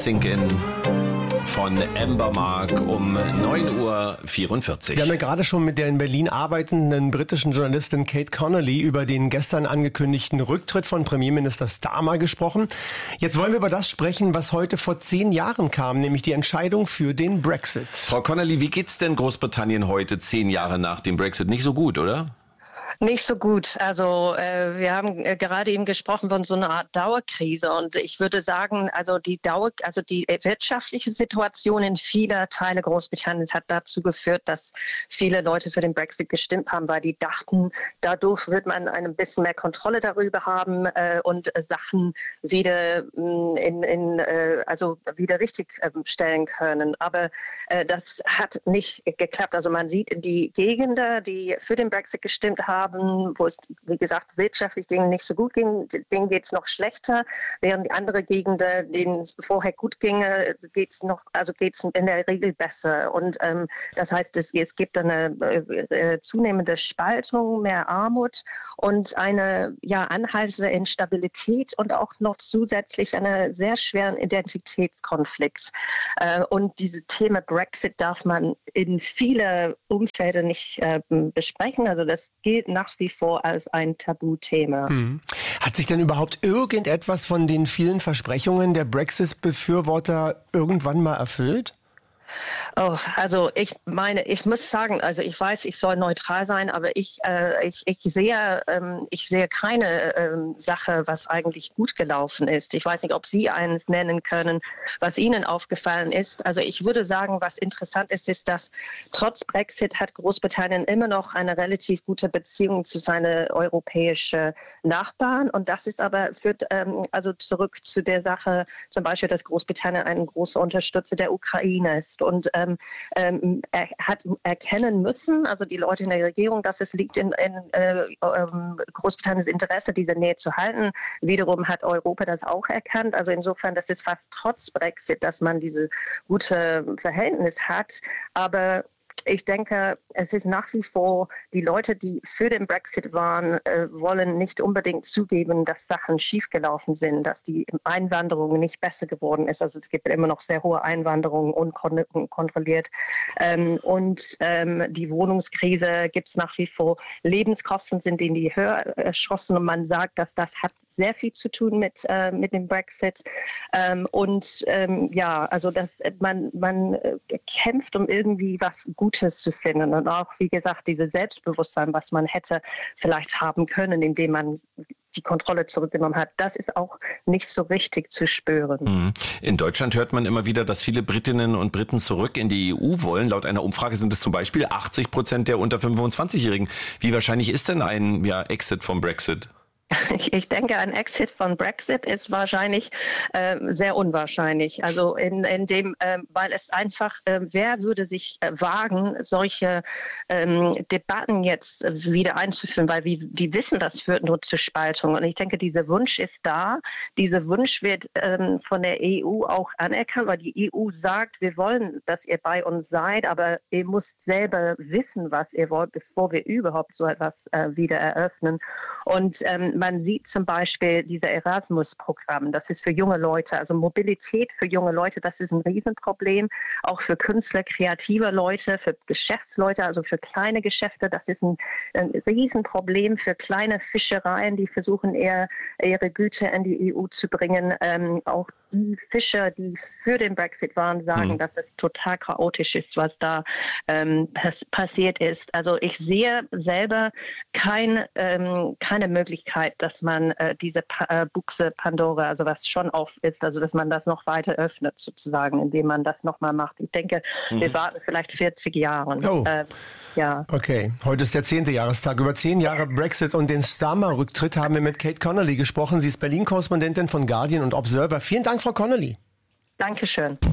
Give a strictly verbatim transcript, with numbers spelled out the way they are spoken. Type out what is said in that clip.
Sink In von Amber Mark um neun Uhr vierundvierzig. Wir haben ja gerade schon mit der in Berlin arbeitenden britischen Journalistin Kate Connolly über den gestern angekündigten Rücktritt von Premierminister Starmer gesprochen. Jetzt wollen wir über das sprechen, was heute vor zehn Jahren kam, nämlich die Entscheidung für den Brexit. Frau Connolly, wie geht's denn Großbritannien heute, zehn Jahre nach dem Brexit? Nicht so gut, oder? Nicht so gut. Also äh, wir haben äh, gerade eben gesprochen von so einer Art Dauerkrise und ich würde sagen, also die Dauer, also die wirtschaftliche Situation in vieler Teile Großbritanniens hat dazu geführt, dass viele Leute für den Brexit gestimmt haben, weil die dachten, dadurch wird man ein bisschen mehr Kontrolle darüber haben äh, und äh, Sachen wieder mh, in, in äh, also wieder richtig äh, stellen können. Aber äh, das hat nicht geklappt. Also man sieht die Gegenden, die für den Brexit gestimmt haben, wo es, wie gesagt, wirtschaftlich denen nicht so gut ging, denen geht es noch schlechter, während die andere Gegenden, denen es vorher gut ginge, geht es noch, also geht es in der Regel besser. Und ähm, das heißt, es, es gibt eine äh, zunehmende Spaltung, mehr Armut und eine ja anhaltende Instabilität und auch noch zusätzlich einen sehr schweren Identitätskonflikt. Äh, und dieses Thema Brexit darf man in viele Umfelder nicht äh, besprechen. Also das gilt nach wie vor als ein Tabuthema. Hm. Hat sich denn überhaupt irgendetwas von den vielen Versprechungen der Brexit-Befürworter irgendwann mal erfüllt? Oh, also ich meine, ich muss sagen, also ich weiß, ich soll neutral sein, aber ich, äh, ich, ich sehe, ähm, ich sehe keine ähm, Sache, was eigentlich gut gelaufen ist. Ich weiß nicht, ob Sie eines nennen können, was Ihnen aufgefallen ist. Also ich würde sagen, was interessant ist, ist, dass trotz Brexit hat Großbritannien immer noch eine relativ gute Beziehung zu seinen europäischen Nachbarn. Und das ist aber führt ähm, also zurück zu der Sache, zum Beispiel, dass Großbritannien ein großer Unterstützer der Ukraine ist. Und ähm, ähm, er hat erkennen müssen, also die Leute in der Regierung, dass es liegt in, in äh, ähm, Großbritanniens Interesse, diese Nähe zu halten. Wiederum hat Europa das auch erkannt. Also insofern, das ist fast trotz Brexit, dass man diese gute Verhältnis hat. Aber ich denke, es ist nach wie vor, die Leute, die für den Brexit waren, äh, wollen nicht unbedingt zugeben, dass Sachen schiefgelaufen sind, dass die Einwanderung nicht besser geworden ist. Also es gibt immer noch sehr hohe Einwanderung, unkontrolliert. Ähm, und ähm, die Wohnungskrise gibt es nach wie vor. Lebenskosten sind in die Höhe erschossen und man sagt, dass das hat sehr viel zu tun mit, äh, mit dem Brexit. Ähm, und ähm, ja, also dass man, man kämpft, um irgendwie was Gutes zu finden und auch, wie gesagt, dieses Selbstbewusstsein, was man hätte vielleicht haben können, indem man die Kontrolle zurückgenommen hat, das ist auch nicht so richtig zu spüren. In Deutschland hört man immer wieder, dass viele Britinnen und Briten zurück in die E U wollen. Laut einer Umfrage sind es zum Beispiel achtzig Prozent der unter fünfundzwanzigjährigen. Wie wahrscheinlich ist denn ein ja, Exit vom Brexit? Ich denke, ein Exit von Brexit ist wahrscheinlich äh, sehr unwahrscheinlich. Also in, in dem, äh, weil es einfach, äh, wer würde sich äh, wagen, solche ähm, Debatten jetzt äh, wieder einzuführen, weil wir, wir wissen, das führt nur zur Spaltung. Und ich denke, dieser Wunsch ist da. Dieser Wunsch wird ähm, von der E U auch anerkannt, weil die E U sagt, wir wollen, dass ihr bei uns seid, aber ihr müsst selber wissen, was ihr wollt, bevor wir überhaupt so etwas äh, wieder eröffnen. Und ähm, man sieht zum Beispiel dieser Erasmus-Programm, das ist für junge Leute, also Mobilität für junge Leute, das ist ein Riesenproblem, auch für Künstler, kreative Leute, für Geschäftsleute, also für kleine Geschäfte, das ist ein, ein Riesenproblem für kleine Fischereien, die versuchen eher ihre Güter in die E U zu bringen. Ähm, auch die Fischer, die für den Brexit waren, sagen, mhm. dass es total chaotisch ist, was da ähm, pass- passiert ist. Also ich sehe selber kein, ähm, keine Möglichkeit, dass man äh, diese pa- äh, Buchse Pandora, also was schon auf ist, also dass man das noch weiter öffnet sozusagen, indem man das nochmal macht. Ich denke, mhm. wir warten vielleicht vierzig Jahre. Oh. Äh, ja. Okay, heute ist der zehnte Jahrestag. Über zehn Jahre Brexit und den Starmer-Rücktritt haben wir mit Kate Connolly gesprochen. Sie ist Berlin-Korrespondentin von Guardian und Observer. Vielen Dank, Frau Connolly. Dankeschön.